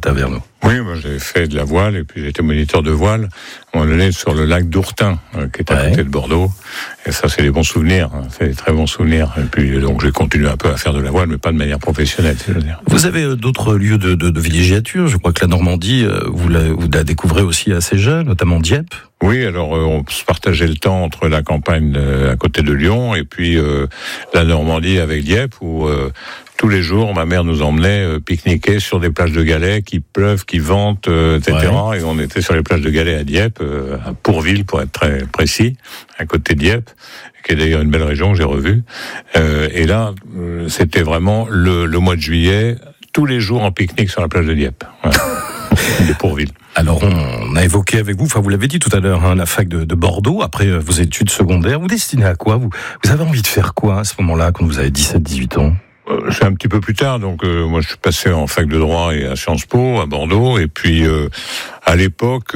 Taverneau. Oui, moi j'ai fait de la voile et puis j'étais moniteur de voile à un moment donné sur le lac d'Ourtin, qui est à côté de Bordeaux. Et ça, c'est des bons souvenirs, c'est des très bons souvenirs. Et puis donc j'ai continué un peu à faire de la voile, mais pas de manière professionnelle, je veux dire. Vous avez d'autres lieux de villégiature. Je crois que la Normandie, vous la découvrez aussi assez jeune, notamment Dieppe. Oui, alors on se partageait le temps entre la campagne à côté de Lyon et puis la Normandie avec Dieppe, où tous les jours, ma mère nous emmenait pique-niquer sur des plages de galets qui pleuvent, qui ventent, etc. Ouais. Et on était sur les plages de galets à Dieppe, à Pourville pour être très précis, à côté de Dieppe, qui est d'ailleurs une belle région que j'ai revue. Et là, c'était vraiment le mois de juillet, tous les jours en pique-nique sur la plage de Dieppe. Voilà. De Pourville. Alors, on a évoqué avec vous, enfin vous l'avez dit tout à l'heure, la fac de Bordeaux, après vos études secondaires. Vous destinez à quoi ? Vous avez envie de faire quoi à ce moment-là, quand vous avez 17-18 ans ? C'est un petit peu plus tard, donc moi je suis passé en fac de droit et à Sciences Po, à Bordeaux, et puis à l'époque,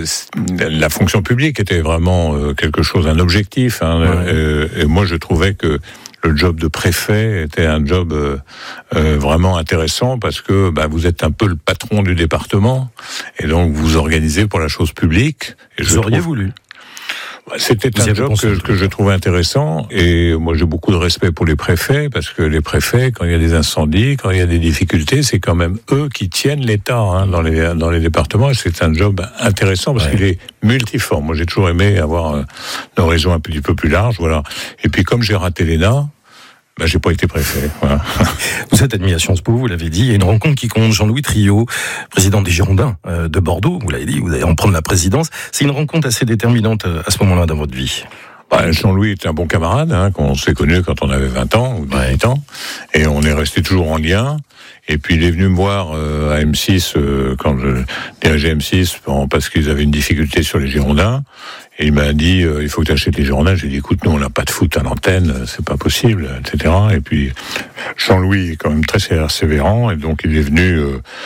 la fonction publique était vraiment quelque chose, un objectif, et moi je trouvais que le job de préfet était un job vraiment intéressant parce que vous êtes un peu le patron du département et donc vous organisez pour la chose publique. Et vous auriez voulu ? C'était un job que je trouvais intéressant et moi j'ai beaucoup de respect pour les préfets parce que les préfets, quand il y a des incendies, quand il y a des difficultés, c'est quand même eux qui tiennent l'État dans les départements et c'est un job intéressant parce qu'il est multiforme. Moi j'ai toujours aimé avoir une horizon un petit peu plus large, voilà. Et puis comme j'ai raté l'ENA, j'ai pas été préfet. Voilà. Vous êtes admis à Sciences Po, vous l'avez dit. Il y a une rencontre qui compte. Jean-Louis Triot, président des Girondins de Bordeaux, vous l'avez dit, vous allez en prendre la présidence. C'est une rencontre assez déterminante à ce moment-là dans votre vie. Jean-Louis était un bon camarade, qu'on s'est connu quand on avait 20 ans ou 18 ans, et on est resté toujours en lien. Et puis il est venu me voir à M6 quand je dirigeais M6 parce qu'ils avaient une difficulté sur les Girondins. Et il m'a dit il faut que tu achètes les Girondins. J'ai dit écoute, nous on n'a pas de foot à l'antenne, c'est pas possible, etc. Et puis Jean-Louis est quand même très persévérant et donc il est venu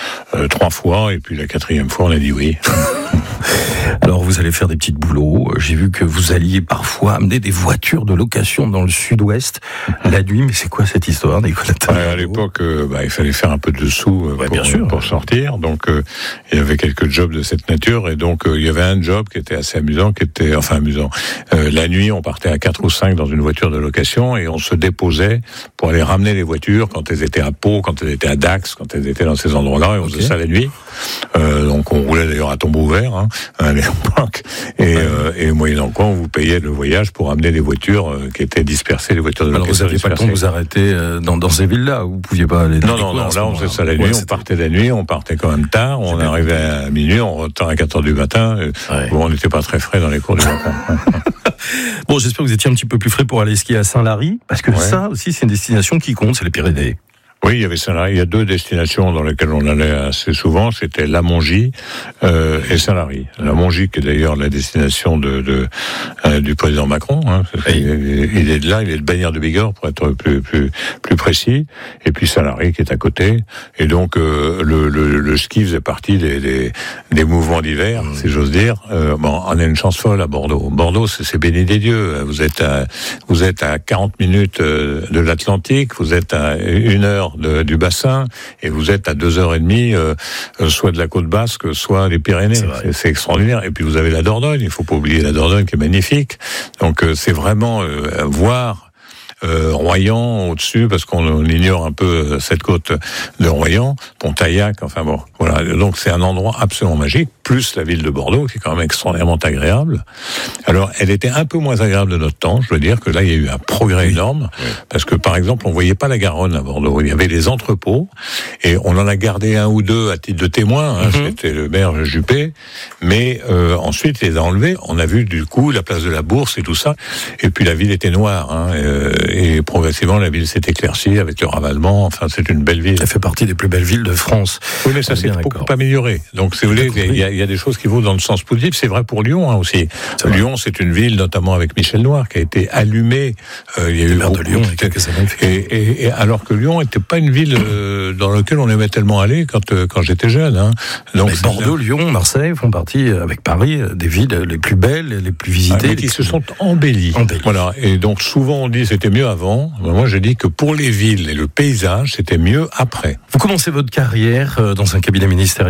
3 fois et puis la 4e fois on a dit oui. Alors vous allez faire des petits boulots. J'ai vu que vous alliez parfois amener des voitures de location dans le sud-ouest la nuit. Mais c'est quoi cette histoire, Nicolas Taverneau ? À l'époque, il fallait faire un peu de sous pour sortir. Donc il y avait quelques jobs de cette nature et donc il y avait un job qui était assez amusant, amusant. La nuit, on partait à 4 ou 5 dans une voiture de location et on se déposait pour aller ramener les voitures quand elles étaient à Pau, quand elles étaient à Dax, quand elles étaient dans ces endroits-là. Et on faisait ça la nuit. Donc on roulait d'ailleurs à tombeau ouvert à l'époque. Et moyennant quoi, on vous payait le voyage pour amener des voitures qui étaient dispersées, les voitures de location. Alors vous n'aviez pas le temps de vous arrêter dans ces villes-là, vous ne pouviez pas aller dans Non, là on faisait ça la nuit, on partait la nuit, on partait quand même tard, on arrivait à minuit, on retournait à 4h du matin, on n'était pas très frais dans les cours du matin. Bon, j'espère que vous étiez un petit peu plus frais pour aller skier à Saint-Lary, parce que ça aussi c'est une destination qui compte, c'est les Pyrénées. Oui, il y avait Saint-Lary. Il y a 2 destinations dans lesquelles on allait assez souvent. C'était la Mongie et Saint-Lary. La Mongie, qui est d'ailleurs la destination du président Macron. Il est de là, il est de Bagnères de Bigorre pour être plus précis. Et puis Saint-Lary qui est à côté. Et donc le ski faisait partie des mouvements d'hiver, si j'ose dire. On a une chance folle à Bordeaux. Bordeaux, c'est béni des dieux. Vous êtes à 40 minutes de l'Atlantique. Vous êtes à 1 heure du bassin et vous êtes à 2h30 soit de la côte basque, soit des Pyrénées. C'est extraordinaire. Et puis vous avez la Dordogne, il faut pas oublier la Dordogne qui est magnifique. Donc c'est vraiment voir Royan au-dessus, parce qu'on ignore un peu cette côte de Royan, Pontaillac, voilà. Donc c'est un endroit absolument magique, plus la ville de Bordeaux, qui est quand même extraordinairement agréable. Alors, elle était un peu moins agréable de notre temps, je veux dire que là, il y a eu un progrès énorme, parce que, par exemple, on voyait pas la Garonne à Bordeaux, il y avait les entrepôts, et on en a gardé 1 ou 2 à titre de témoin, c'était le maire Juppé, mais ensuite, il les a enlevés, on a vu, du coup, la place de la Bourse et tout ça, et puis la ville était noire, et progressivement la ville s'est éclaircie avec le ravalement. C'est une belle ville. Elle fait partie des plus belles villes de France. Oui, mais ça s'est beaucoup amélioré. Donc, si vous voulez, il y a des choses qui vont dans le sens positif. C'est vrai pour Lyon aussi. Lyon, c'est une ville, notamment avec Michel Noir, qui a été allumée. Il y a eu maire de Lyon il y a quelques années. Et alors que Lyon n'était pas une ville dans laquelle on aimait tellement aller quand j'étais jeune. Donc, Bordeaux, Lyon, Marseille font partie, avec Paris, des villes les plus belles, les plus visitées. Qui se sont embellies. Voilà. Et donc souvent on dit c'était mieux avant. Moi je dis que pour les villes et le paysage, c'était mieux après. Vous commencez votre carrière dans un cabinet ministériel.